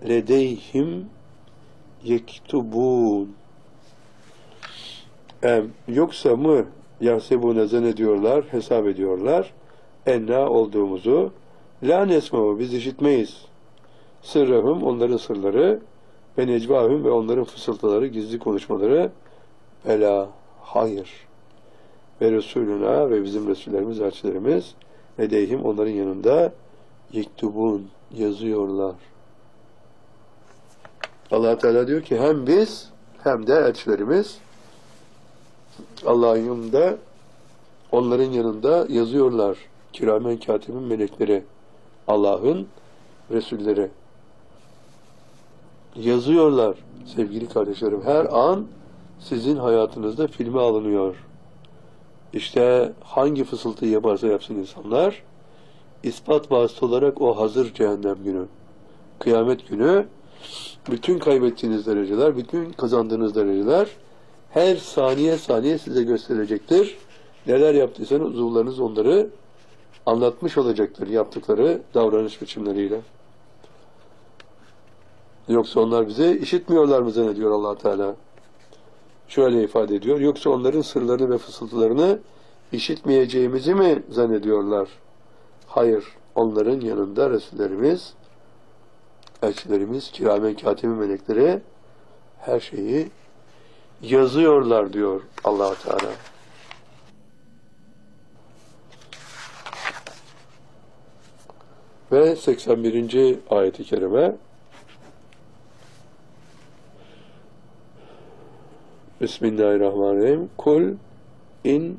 ledeyhim yektubun. Yoksa mı yahsebune zannediyorlar, hesap ediyorlar, enna olduğumuzu, la nesma'u biz işitmeyiz, sırrahum onların sırları, ve necvahum ve onların fısıltıları, gizli konuşmaları, ela hayır, ve Resulüna ve bizim Resullerimiz, elçilerimiz, ledeyhim onların yanında, yektubun yazıyorlar. Allah Teala diyor ki hem biz hem de elçilerimiz Allah'ın yanında, onların yanında yazıyorlar. Kiramen katibin melekleri, Allah'ın Resulleri. Yazıyorlar sevgili kardeşlerim. Her an sizin hayatınızda filme alınıyor. İşte hangi fısıltıyı yaparsa yapsın insanlar, ispat vasıta olarak o hazır cehennem günü. Kıyamet günü bütün kaybettiğiniz dereceler, bütün kazandığınız dereceler her saniye saniye size gösterecektir. Neler yaptıysanız uzuvlarınız onları anlatmış olacaktır yaptıkları davranış biçimleriyle. Yoksa onlar bize işitmiyorlar mı zannediyor Allah Teala? Şöyle ifade ediyor. Yoksa onların sırlarını ve fısıltılarını işitmeyeceğimizi mi zannediyorlar? Hayır. Onların yanında Resullerimiz, elçilerimiz, kiramen katibin melekleri her şeyi yazıyorlar diyor Allah Teala. Ve 81. ayet-i kerime Bismillahirrahmanirrahim. Kul in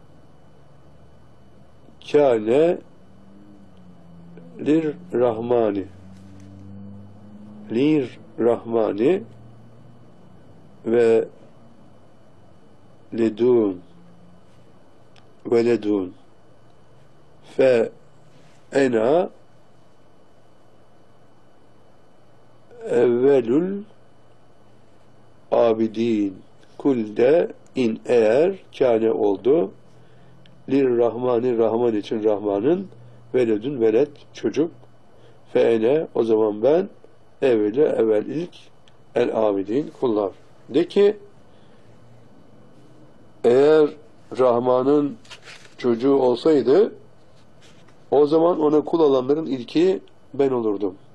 kâne lirrahmani ve ledun veledun fe ena evvelül abidin. Kulde in eğer kâne oldu lirrahmani rahman için Rahman'ın veledün veled çocuk fe ene o zaman ben evvel ilk el abidin kullar. De ki eğer Rahman'ın çocuğu olsaydı o zaman ona kul alanların ilki ben olurdum.